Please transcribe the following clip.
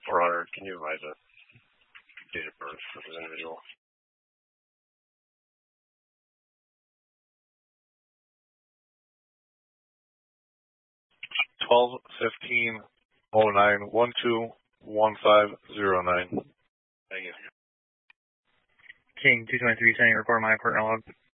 400. Can you advise a date of birth for this individual? 12-15-09-12-1509. Thank you. King 223 sending report my court log.